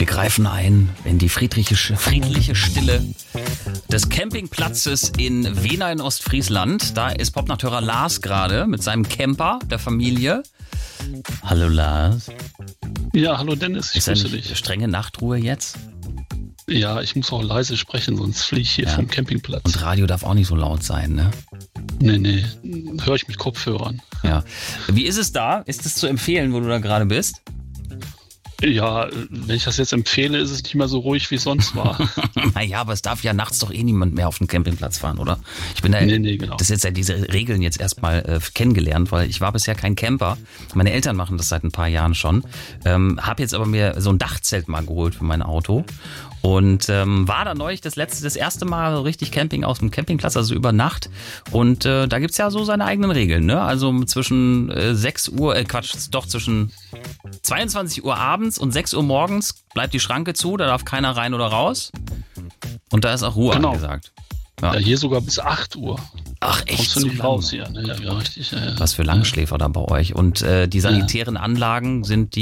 greifen ein in die friedliche Stille des Campingplatzes in Wehna in Ostfriesland. Da ist Popnachthörer Lars gerade mit seinem Camper, der Familie. Hallo Lars. Ja, hallo Dennis, ich grüße dich. Strenge Nachtruhe jetzt? Ja, ich muss auch leise sprechen, sonst fliege ich hier vom Campingplatz. Und Radio darf auch nicht so laut sein, ne? Nee, höre ich mit Kopfhörern. Ja. Wie ist es da? Ist es zu empfehlen, wo du da gerade bist? Ja, wenn ich das jetzt empfehle, ist es nicht mehr so ruhig, wie es sonst war. Naja, aber es darf ja nachts doch eh niemand mehr auf den Campingplatz fahren, oder? Ich bin da, genau. Das ist jetzt ja diese Regeln jetzt erstmal kennengelernt, weil ich war bisher kein Camper. Meine Eltern machen das seit ein paar Jahren schon. Hab jetzt aber mir so ein Dachzelt mal geholt für mein Auto. Und war da neulich das erste Mal so richtig Camping aus dem Campingplatz, also über Nacht. Und da gibt's ja so seine eigenen Regeln, ne? Also zwischen zwischen 22 Uhr abends und 6 Uhr morgens bleibt die Schranke zu, da darf keiner rein oder raus. Und da ist auch Ruhe angesagt. Ja, hier sogar bis 8 Uhr. Ach, echt? Kommst du nicht raus hier, ne? Ja, richtig. Ja. Was für Langschläfer da bei euch. Und die sanitären Anlagen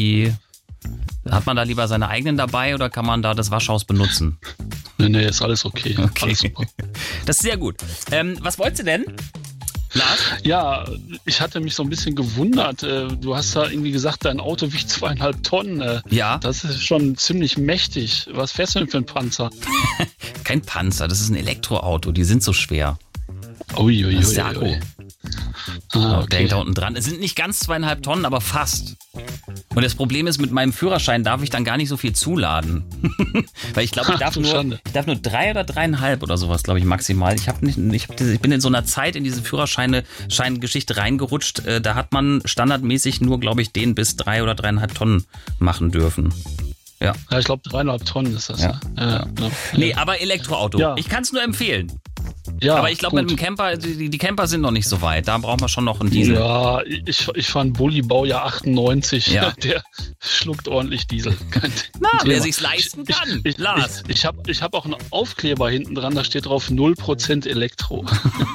hat man da lieber seine eigenen dabei oder kann man da das Waschhaus benutzen? Nee, ist alles okay. Alles super. Das ist sehr gut. Was wolltest du denn, Lars? Ja, ich hatte mich so ein bisschen gewundert. Du hast da irgendwie gesagt, dein Auto wiegt 2,5 Tonnen. Ja. Das ist schon ziemlich mächtig. Was fährst du denn für ein Panzer? Kein Panzer, das ist ein Elektroauto. Die sind so schwer. Uiuiui. Das ist der Akku. Okay. Der hängt da unten dran. Es sind nicht ganz 2,5 Tonnen, aber fast. Und das Problem ist, mit meinem Führerschein darf ich dann gar nicht so viel zuladen. Weil ich glaube, ich darf nur 3 oder 3,5 oder sowas, glaube ich, maximal. Ich bin in so einer Zeit in diese Führerschein-Geschichte reingerutscht. Da hat man standardmäßig nur, glaube ich, den bis 3 oder 3,5 Tonnen machen dürfen. Ja, ich glaube 3,5 Tonnen ist das. Ja. Ja. Nee, aber Elektroauto. Ja. Ich kann es nur empfehlen. Ja, aber ich glaube, mit dem Camper, die Camper sind noch nicht so weit. Da braucht man schon noch einen Diesel. Ja, ich fahre einen Bulli Baujahr 98. Ja. Der schluckt ordentlich Diesel. Wer sich's leisten kann, Lars. Ich hab auch einen Aufkleber hinten dran, da steht drauf 0% Elektro.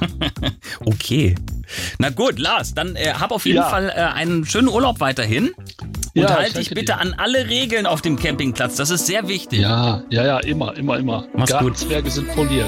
Okay. Na gut, Lars, dann hab auf jeden Fall einen schönen Urlaub weiterhin. Und halt dich bitte an alle Regeln auf dem Campingplatz. Das ist sehr wichtig. Ja, immer. Mach's gut. Gartenzwerge sind poliert.